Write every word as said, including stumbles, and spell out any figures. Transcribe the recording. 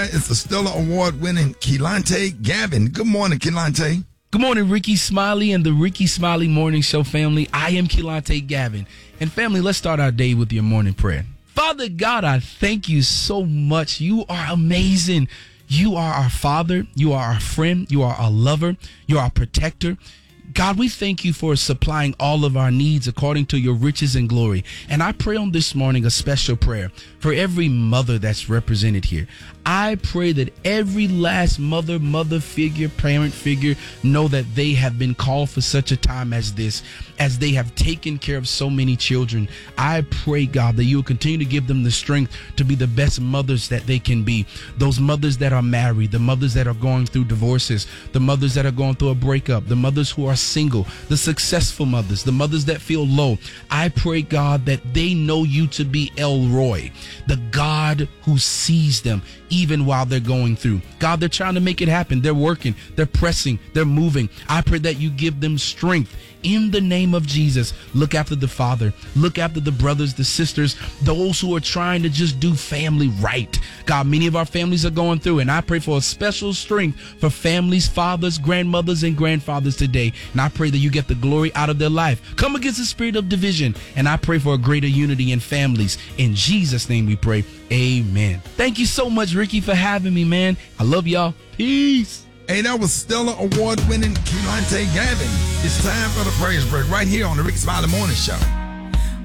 It's the Stellar Award-winning Keelante Gavin. Good morning, Keelante. Good morning, Ricky Smiley and the Ricky Smiley Morning Show family. I am Keelante Gavin. And family, let's start our day with your morning prayer. Father God, I thank you so much. You are amazing. You are our Father. You are our friend. You are our lover. You are our protector. God, we thank you for supplying all of our needs according to your riches and glory. And I pray on this morning a special prayer for every mother that's represented here. I pray that every last mother, mother figure, parent figure know that they have been called for such a time as this, as they have taken care of so many children. I pray, God, that you will continue to give them the strength to be the best mothers that they can be. Those mothers that are married, the mothers that are going through divorces, the mothers that are going through a breakup, the mothers who are single, the successful mothers, the mothers that feel low. I pray, God, that they know you to be El Roy, the God who sees them even while they're going through. God, they're trying to make it happen. They're working, they're pressing, they're moving. I pray that you give them strength in the name of Jesus. Look after the father, look after the brothers, the sisters, those who are trying to just do family right. God, many of our families are going through, and I pray for a special strength for families, fathers, grandmothers, and grandfathers today. And I pray that you get the glory out of their life. Come against the spirit of division, and I pray for a greater unity in families. In Jesus' name we pray. Amen. Thank you so much, Ricky, for having me, man. I love y'all. Peace. Hey, that was Stellar Award-winning Keelante Gavin. It's time for the praise break right here on the Ricky Smiley Morning Show.